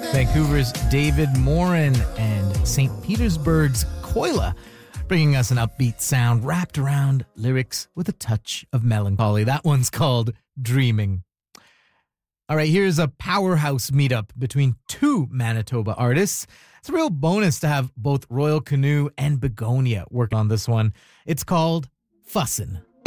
Vancouver's David Morin and St. Petersburg's Koila, bringing us an upbeat sound wrapped around lyrics with a touch of melancholy. That one's called Dreaming. All right, here's a powerhouse meetup between two Manitoba artists. It's a real bonus to have both Royal Canoe and Begonia work on this one. It's called Fussin'.